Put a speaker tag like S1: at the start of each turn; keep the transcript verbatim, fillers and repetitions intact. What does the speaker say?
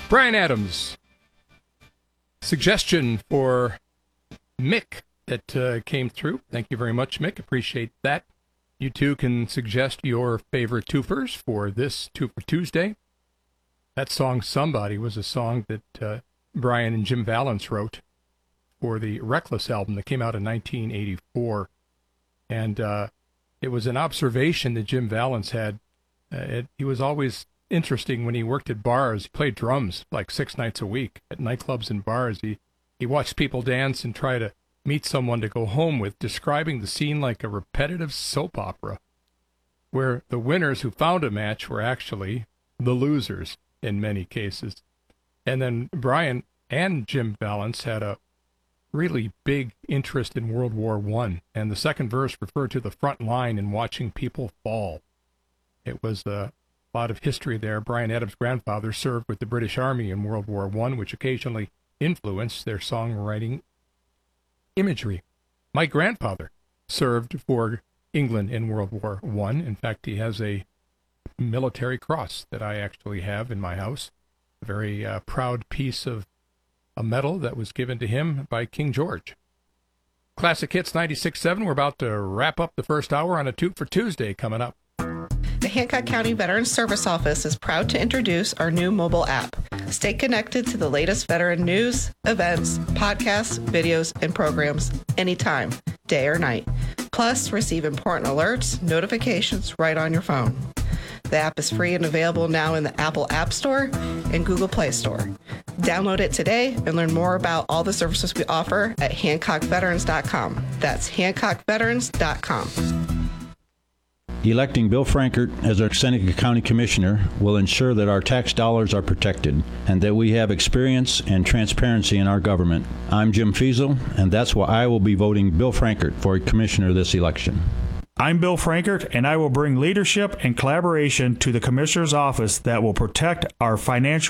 S1: Bryan Adams. Suggestion for Mick that uh, came through. Thank you very much, Mick. Appreciate that. You too can suggest your favorite twofers for this Two for Tuesday. That song, Somebody, was a song that uh, Brian and Jim Vallance wrote for the Reckless album that came out in nineteen eighty-four. And uh, it was an observation that Jim Vallance had. Uh, it, he was always interesting when he worked at bars. He played drums like six nights a week at nightclubs and bars. He, he watched people dance and try to meet someone to go home with, describing the scene like a repetitive soap opera, where the winners who found a match were actually the losers in many cases. And then Brian and Jim Vallance had a really big interest in World War One, and the second verse referred to the front line and watching people fall. It was a lot of history there. Bryan Adams' grandfather served with the British Army in World War One, which occasionally influenced their songwriting imagery. My grandfather served for England in World War One. In fact, he has a military cross that I actually have in my house, a very uh, proud piece of a medal that was given to him by King George. Classic Hits ninety-six point seven. We're about to wrap up the first hour on a Two for Tuesday coming up.
S2: The Hancock County Veterans Service Office is proud to introduce our new mobile app. Stay connected to the latest veteran news, events, podcasts, videos, and programs anytime, day or night. Plus, receive important alerts, notifications right on your phone. The app is free and available now in the Apple App Store and Google Play Store. Download it today and learn more about all the services we offer at hancock veterans dot com. That's hancock veterans dot com.
S3: Electing Bill Frankert as our Seneca County Commissioner will ensure that our tax dollars are protected and that we have experience and transparency in our government. I'm Jim Fiesel, and that's why I will be voting Bill Frankert for Commissioner this election.
S4: I'm Bill Frankert, and I will bring leadership and collaboration to the Commissioner's office that will protect our financial